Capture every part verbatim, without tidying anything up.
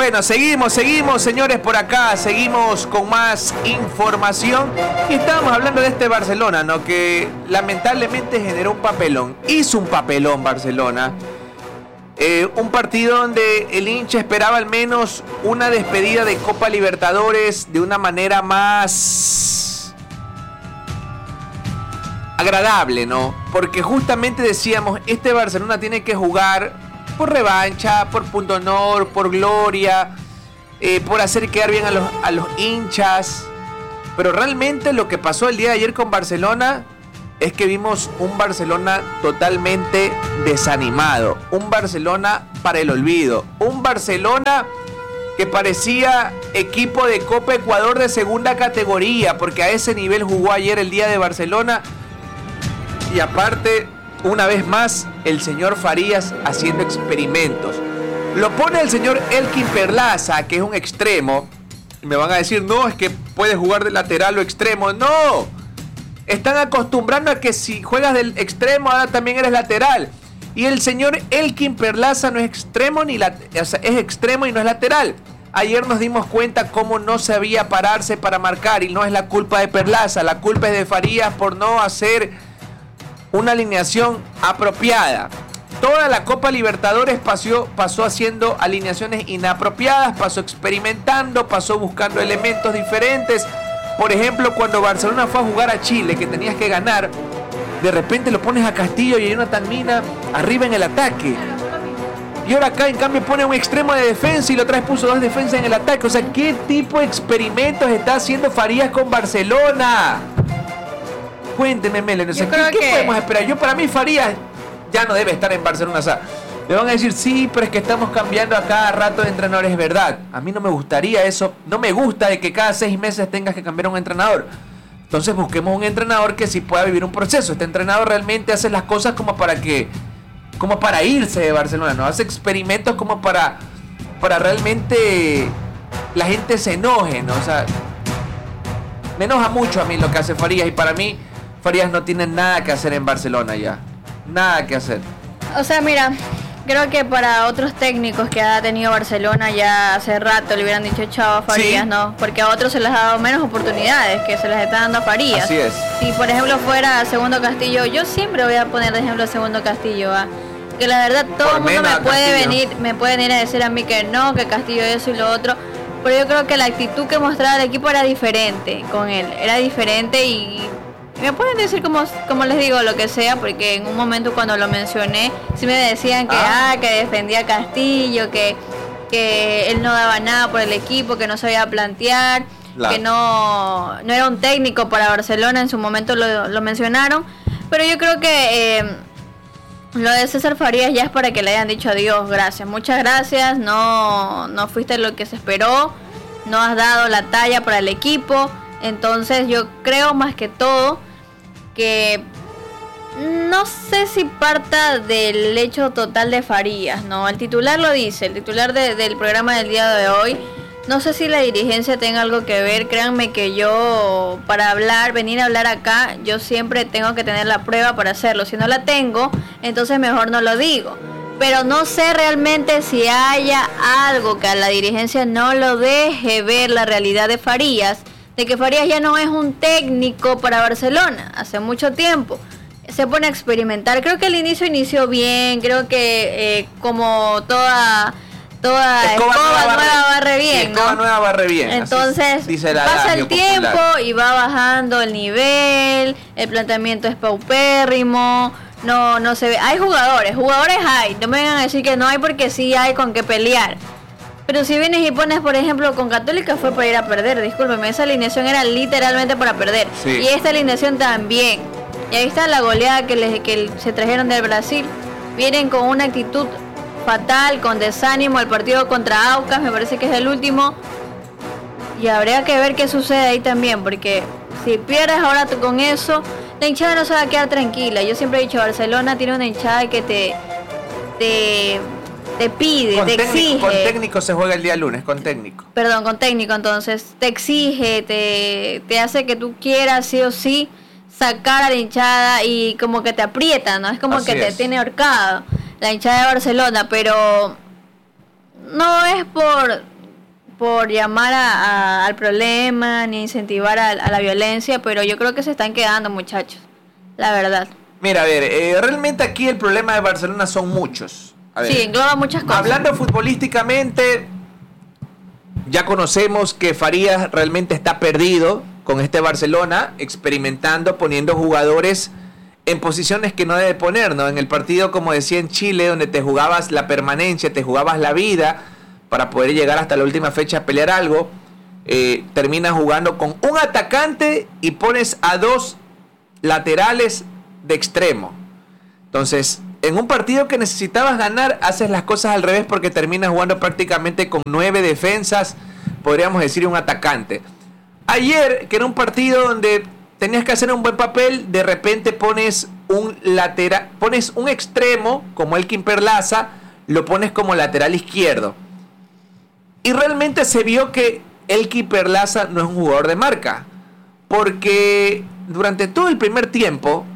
Bueno, seguimos, seguimos, señores, por acá, seguimos con más información. Y estábamos hablando de este Barcelona, ¿no? Que lamentablemente generó un papelón. Hizo un papelón Barcelona. Eh, un partido donde el hincha esperaba al menos una despedida de Copa Libertadores de una manera más agradable, ¿no? Porque justamente decíamos, este Barcelona tiene que jugar por revancha, por punto honor, por gloria, eh, por hacer quedar bien a los, a los hinchas. Pero realmente lo que pasó el día de ayer con Barcelona es que vimos un Barcelona totalmente desanimado, un Barcelona para el olvido, un Barcelona que parecía equipo de Copa Ecuador de segunda categoría, porque a ese nivel jugó ayer el día de Barcelona. Y aparte, una vez más, el señor Farías haciendo experimentos. Lo pone el señor Elkin Perlaza, que es un extremo. Y me van a decir, no, es que puede jugar de lateral o extremo. ¡No! Están acostumbrando a que si juegas del extremo, ahora también eres lateral. Y el señor Elkin Perlaza no es extremo, ni lat- o sea, es extremo y no es lateral. Ayer nos dimos cuenta cómo no sabía pararse para marcar. Y no es la culpa de Perlaza, la culpa es de Farías por no hacer una alineación apropiada. Toda la Copa Libertadores pasó, pasó haciendo alineaciones inapropiadas, pasó experimentando, pasó buscando elementos diferentes. Por ejemplo, cuando Barcelona fue a jugar a Chile, que tenías que ganar, de repente lo pones a Castillo y a Jonathan Mina arriba en el ataque. Y ahora acá en cambio pone un extremo de defensa y la otra vez puso dos defensas en el ataque. O sea, ¿qué tipo de experimentos está haciendo Farías con Barcelona? Cuénteme, Melen, o sea, ¿qué, ¿qué que... podemos esperar? Yo, para mí, Farías ya no debe estar en Barcelona. O sea, me van a decir, sí, pero es que estamos cambiando a cada rato de entrenadores. Es verdad, a mí no me gustaría eso. No me gusta de que cada seis meses tengas que cambiar a un entrenador. Entonces busquemos un entrenador que sí pueda vivir un proceso. Este entrenador realmente hace las cosas como para que, como para irse de Barcelona, ¿no? Hace experimentos como para, para realmente la gente se enoje, ¿no? O sea, me enoja mucho a mí lo que hace Farías, y para mí Farías no tiene nada que hacer en Barcelona ya. Nada que hacer. O sea, mira, creo que para otros técnicos que ha tenido Barcelona ya hace rato le hubieran dicho chao a Farías, sí. ¿No? Porque a otros se les ha dado menos oportunidades que se les está dando a Farías. Así es. Si por ejemplo fuera Segundo Castillo, yo siempre voy a poner de ejemplo a Segundo Castillo, ¿va? Que la verdad todo el mundo me puede Castillo. venir, me puede venir a decir a mí que no, que Castillo eso y lo otro. Pero yo creo que la actitud que mostraba el equipo era diferente con él, era diferente y me pueden decir como, como les digo lo que sea, porque en un momento cuando lo mencioné, sí me decían que ah, ah que defendía a Castillo, que, que él no daba nada por el equipo, que no sabía plantear, claro. que no, no era un técnico para Barcelona, en su momento lo, lo mencionaron, pero yo creo que eh, lo de César Farías ya es para que le hayan dicho adiós, gracias, muchas gracias, no, no fuiste lo que se esperó, no has dado la talla para el equipo. Entonces yo creo más que todo que no sé si parta del hecho total de Farías, ¿no? El titular lo dice, el titular de, del programa del día de hoy. No sé si la dirigencia tenga algo que ver. Créanme que yo para hablar, venir a hablar acá, yo siempre tengo que tener la prueba para hacerlo. Si no la tengo, entonces mejor no lo digo. Pero no sé realmente si haya algo que a la dirigencia no lo deje ver la realidad de Farías, de que Farías ya no es un técnico para Barcelona, hace mucho tiempo. Se pone a experimentar. Creo que el inicio inició bien, creo que eh, como toda toda escoba, escoba nueva, nueva barre, barre bien, sí, escoba ¿no? nueva barre bien. Entonces dice la pasa el tiempo popular. Y va bajando el nivel, el planteamiento es paupérrimo, no no se ve. Hay jugadores, jugadores hay, no me vengan a decir que no hay porque sí hay con qué pelear. Pero si vienes y pones, por ejemplo, con Católica fue para ir a perder, discúlpeme, esa alineación era literalmente para perder. Sí. Y esta alineación también. Y ahí está la goleada que, les, que se trajeron del Brasil. Vienen con una actitud fatal, con desánimo. El partido contra Aucas, me parece que es el último. Y habría que ver qué sucede ahí también, porque si pierdes ahora con eso, la hinchada no se va a quedar tranquila. Yo siempre he dicho, Barcelona tiene una hinchada que te... te te pide, con te técnico, exige. Con técnico se juega el día lunes, con técnico. Perdón, con técnico, entonces te exige, te, te hace que tú quieras sí o sí sacar a la hinchada y como que te aprieta, ¿no? Es como Así que es. te tiene ahorcado la hinchada de Barcelona, pero no es por por llamar a, a, al problema ni incentivar a, a la violencia, pero yo creo que se están quedando, muchachos, la verdad. Mira, a ver, eh, realmente aquí el problema de Barcelona son muchos. A ver, sí, engloba muchas cosas. Hablando futbolísticamente, ya conocemos que Farías realmente está perdido con este Barcelona, experimentando, poniendo jugadores en posiciones que no debe poner, ¿no? En el partido, como decía, en Chile, donde te jugabas la permanencia, te jugabas la vida para poder llegar hasta la última fecha a pelear algo, eh, terminas jugando con un atacante y pones a dos laterales de extremo. Entonces, en un partido que necesitabas ganar, haces las cosas al revés porque terminas jugando prácticamente con nueve defensas, podríamos decir un atacante. Ayer, que era un partido donde tenías que hacer un buen papel, de repente pones un lateral, pones un extremo como Elkin Perlaza, lo pones como lateral izquierdo. Y realmente se vio que Elkin Perlaza no es un jugador de marca, porque durante todo el primer tiempo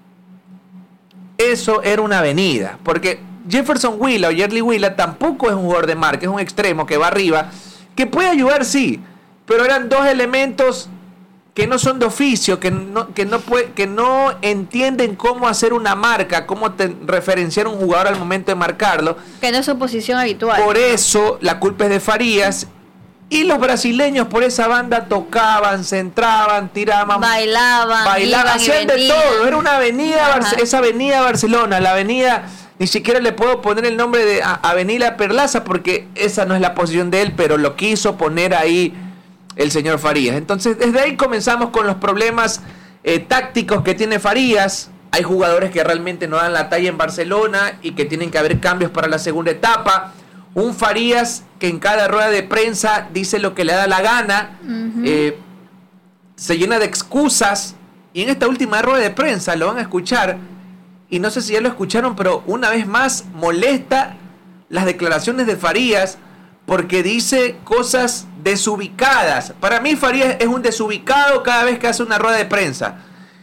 eso era una avenida, porque Jefferson Huila o Yerli Huila tampoco es un jugador de marca, es un extremo que va arriba, que puede ayudar, sí, pero eran dos elementos que no son de oficio, que no, que no, puede, que no entienden cómo hacer una marca, cómo te, referenciar un jugador al momento de marcarlo. Que no es su posición habitual. Por eso la culpa es de Farías. Y los brasileños por esa banda tocaban, centraban, tiraban, bailaban, bailaban, hacían de todo. Era una avenida, Barce- esa avenida Barcelona, la avenida, ni siquiera le puedo poner el nombre de a- Avenida Perlaza porque esa no es la posición de él, pero lo quiso poner ahí el señor Farías. Entonces, desde ahí comenzamos con los problemas eh, tácticos que tiene Farías. Hay jugadores que realmente no dan la talla en Barcelona y que tienen que haber cambios para la segunda etapa. Un Farías que en cada rueda de prensa dice lo que le da la gana, uh-huh. eh, se llena de excusas, y en esta última rueda de prensa lo van a escuchar, y no sé si ya lo escucharon, pero una vez más molesta las declaraciones de Farías, porque dice cosas desubicadas. Para mí Farías es un desubicado cada vez que hace una rueda de prensa.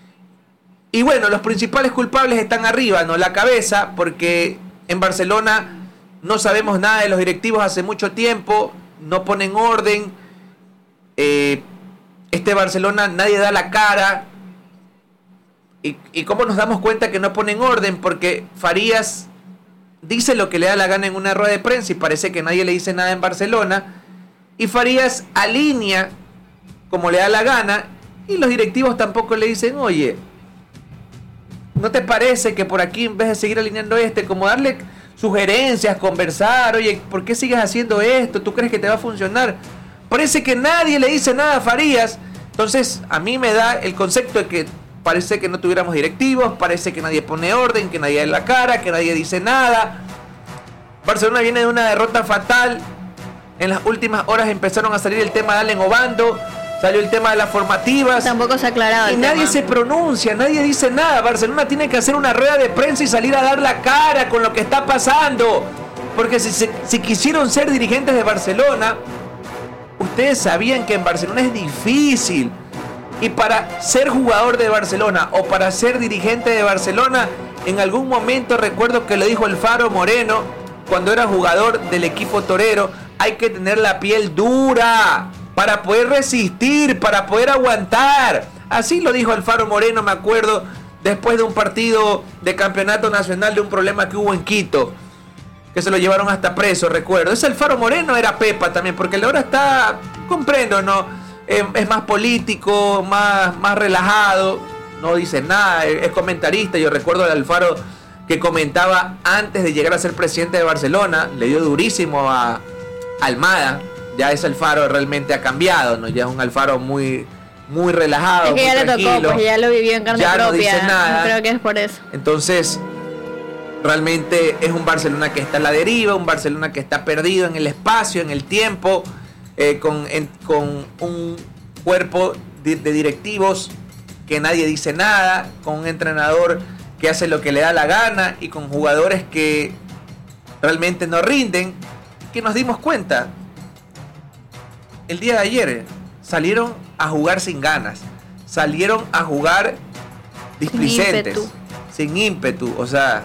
Y bueno, los principales culpables están arriba, ¿no? La cabeza, porque en Barcelona no sabemos nada de los directivos hace mucho tiempo, no ponen orden. Eh, este Barcelona nadie da la cara. ¿Y, y cómo nos damos cuenta que no ponen orden? Porque Farías dice lo que le da la gana en una rueda de prensa y parece que nadie le dice nada en Barcelona. Y Farías alinea como le da la gana y los directivos tampoco le dicen, oye, ¿no te parece que por aquí en vez de seguir alineando este, como darle sugerencias, conversar, oye, ¿por qué sigues haciendo esto? ¿Tú crees que te va a funcionar? Parece que nadie le dice nada a Farías. Entonces, a mí me da el concepto de que parece que no tuviéramos directivos, parece que nadie pone orden, que nadie da la cara, que nadie dice nada. Barcelona viene de una derrota fatal. En las últimas horas empezaron a salir el tema de Allen Obando, salió el tema de las formativas. Tampoco se ha aclarado y el nadie tema. se pronuncia, nadie dice nada. Barcelona tiene que hacer una rueda de prensa y salir a dar la cara con lo que está pasando. Porque si, si, si quisieron ser dirigentes de Barcelona, ustedes sabían que en Barcelona es difícil. Y para ser jugador de Barcelona o para ser dirigente de Barcelona, en algún momento recuerdo que lo dijo el Faro Moreno cuando era jugador del equipo torero, hay que tener la piel dura para poder resistir, para poder aguantar. Así lo dijo Alfaro Moreno, me acuerdo, después de un partido de campeonato nacional, de un problema que hubo en Quito, que se lo llevaron hasta preso, recuerdo. Ese Alfaro Moreno era Pepa también, porque ahora está, comprendo, ¿no? Eh, es más político, más, más relajado, no dice nada, es comentarista. Yo recuerdo al Alfaro que comentaba antes de llegar a ser presidente de Barcelona, le dio durísimo a Almada. Ya ese Alfaro realmente ha cambiado, ¿no? Ya es un Alfaro muy, muy relajado. Es que ya le tocó, pues ya lo vivió en carne ya propia. No dice nada. Creo que es por eso. Entonces, realmente es un Barcelona que está a la deriva, un Barcelona que está perdido en el espacio, en el tiempo, eh, con, en, con un cuerpo de, de directivos que nadie dice nada, con un entrenador que hace lo que le da la gana y con jugadores que realmente no rinden, que nos dimos cuenta. El día de ayer salieron a jugar sin ganas, salieron a jugar displicentes, sin ímpetu, sin ímpetu. O sea,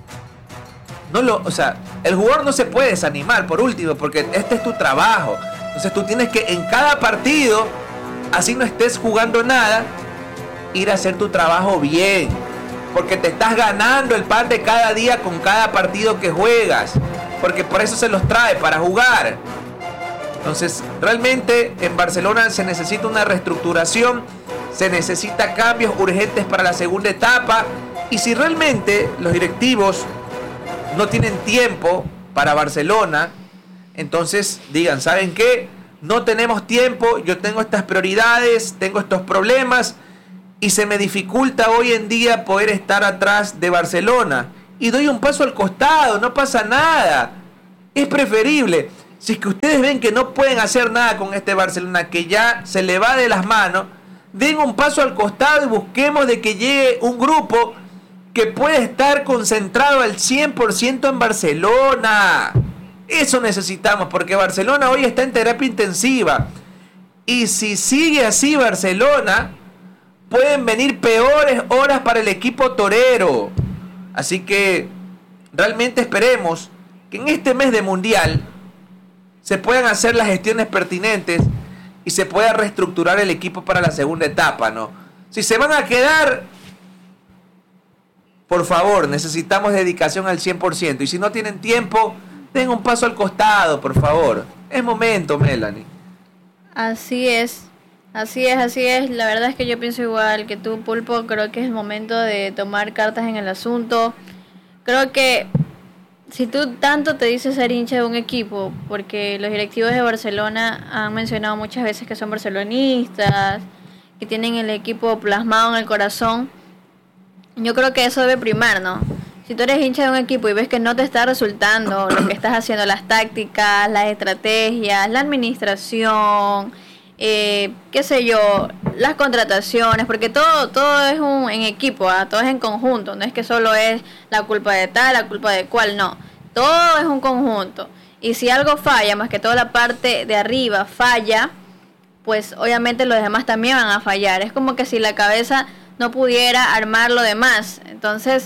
no lo, o sea, el jugador no se puede desanimar, por último, porque este es tu trabajo. Entonces tú tienes que en cada partido, así no estés jugando nada, ir a hacer tu trabajo bien. Porque te estás ganando el pan de cada día con cada partido que juegas. Porque por eso se los trae, para jugar. Entonces, realmente en Barcelona se necesita una reestructuración, se necesita cambios urgentes para la segunda etapa. Y si realmente los directivos no tienen tiempo para Barcelona, entonces digan, ¿saben qué? No tenemos tiempo, yo tengo estas prioridades, tengo estos problemas y se me dificulta hoy en día poder estar atrás de Barcelona. Y doy un paso al costado, no pasa nada. Es preferible. Si es que ustedes ven que no pueden hacer nada con este Barcelona, que ya se le va de las manos, den un paso al costado y busquemos de que llegue un grupo que puede estar concentrado al cien por ciento en Barcelona. Eso necesitamos, porque Barcelona hoy está en terapia intensiva. Y si sigue así Barcelona, pueden venir peores horas para el equipo torero. Así que realmente esperemos que en este mes de Mundial se puedan hacer las gestiones pertinentes y se pueda reestructurar el equipo para la segunda etapa, ¿no? Si se van a quedar, por favor, necesitamos dedicación al cien por ciento. Y si no tienen tiempo, den un paso al costado, por favor. Es momento, Melanie. Así es, así es, así es. La verdad es que yo pienso igual que tú, Pulpo. Creo que es el momento de tomar cartas en el asunto. Creo que si tú tanto te dices ser hincha de un equipo, porque los directivos de Barcelona han mencionado muchas veces que son barcelonistas, que tienen el equipo plasmado en el corazón, yo creo que eso debe primar, ¿no? Si tú eres hincha de un equipo y ves que no te está resultando lo que estás haciendo, las tácticas, las estrategias, la administración, eh, qué sé yo, las contrataciones, porque todo todo es un en equipo, ¿eh? Todo es en conjunto, no es que solo es la culpa de tal, la culpa de cual, no, todo es un conjunto. Y si algo falla, más que toda la parte de arriba falla, pues obviamente los demás también van a fallar. Es como que si la cabeza no pudiera armar lo demás. Entonces,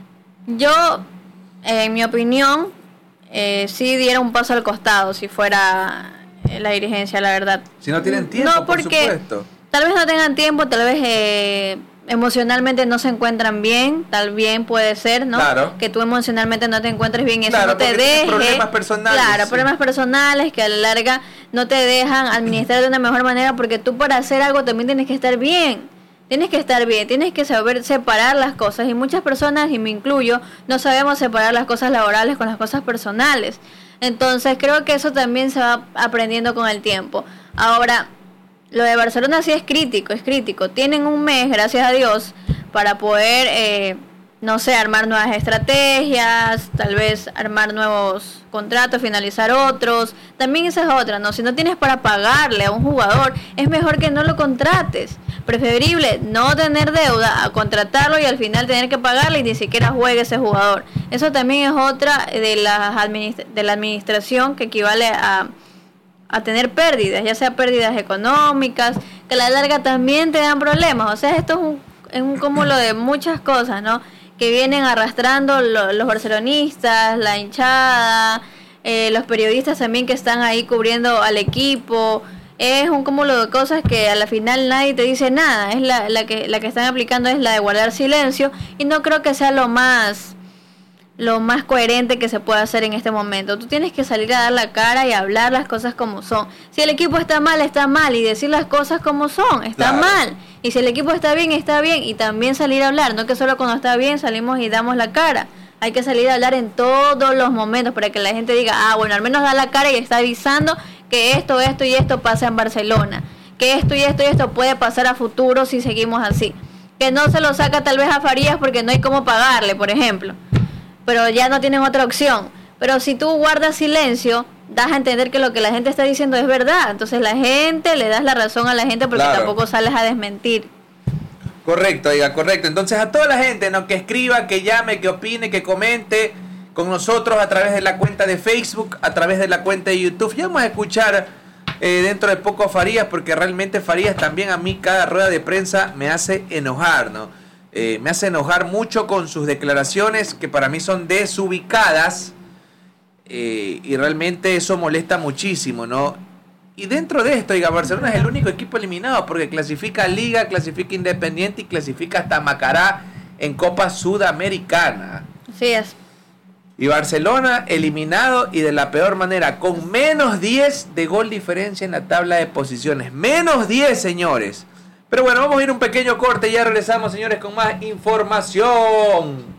yo, en mi opinión, eh, sí diera un paso al costado si fuera la dirigencia, la verdad. Si no tienen tiempo, no, porque por supuesto. Tal vez no tengan tiempo, tal vez eh, emocionalmente no se encuentran bien, tal bien puede ser, ¿no? Claro. Que tú emocionalmente no te encuentres bien y eso claro, no te deje. Problemas personales. Claro, sí. problemas personales que a la larga no te dejan administrar de una mejor manera, porque tú para hacer algo también tienes que estar bien. Tienes que estar bien, tienes que saber separar las cosas. Y muchas personas, y me incluyo, no sabemos separar las cosas laborales con las cosas personales. Entonces creo que eso también se va aprendiendo con el tiempo. Ahora, lo de Barcelona sí es crítico, es crítico. Tienen un mes, gracias a Dios, para poder, eh, no sé, armar nuevas estrategias, tal vez armar nuevos contratos, finalizar otros. También esa es otra, ¿no? Si no tienes para pagarle a un jugador, es mejor que no lo contrates. Preferible no tener deuda a contratarlo y al final tener que pagarle y ni siquiera juegue ese jugador. Eso también es otra de, las administ- de la administración que equivale a, a tener pérdidas, ya sea pérdidas económicas, que a la larga también te dan problemas. O sea, esto es un, es un cúmulo de muchas cosas, ¿no? Que vienen arrastrando lo, los barcelonistas, la hinchada, eh, los periodistas también que están ahí cubriendo al equipo. Es un cúmulo de cosas que a la final nadie te dice nada. Es la, la que la que están aplicando es la de guardar silencio, y no creo que sea lo más lo más coherente que se pueda hacer en este momento. Tú tienes que salir a dar la cara y hablar las cosas como son. Si el equipo está mal, está mal, y decir las cosas como son, está claro. mal. Y si el equipo está bien, está bien, y también salir a hablar, no que solo cuando está bien salimos y damos la cara. Hay que salir a hablar en todos los momentos para que la gente diga, ah, bueno, al menos da la cara y está avisando que esto, esto y esto pasa en Barcelona, que esto y esto y esto puede pasar a futuro si seguimos así, que no se lo saca tal vez a Farías porque no hay cómo pagarle, por ejemplo, pero ya no tienen otra opción. Pero si tú guardas silencio, das a entender que lo que la gente está diciendo es verdad, entonces la gente, le das la razón a la gente porque claro. tampoco sales a desmentir. Correcto, oiga, correcto. Entonces a toda la gente, ¿no?, que escriba, que llame, que opine, que comente con nosotros a través de la cuenta de Facebook, a través de la cuenta de YouTube. Ya vamos a escuchar eh, dentro de poco a Farías, porque realmente Farías también a mí cada rueda de prensa me hace enojar, ¿no? Eh, me hace enojar mucho con sus declaraciones, que para mí son desubicadas, eh, y realmente eso molesta muchísimo, ¿no? Y dentro de esto, oiga, Barcelona es el único equipo eliminado porque clasifica Liga, clasifica Independiente y clasifica hasta Macará en Copa Sudamericana. Sí es. Y Barcelona eliminado y de la peor manera, con menos diez de gol diferencia en la tabla de posiciones. Menos diez, señores. Pero bueno, vamos a ir un pequeño corte y ya regresamos, señores, con más información.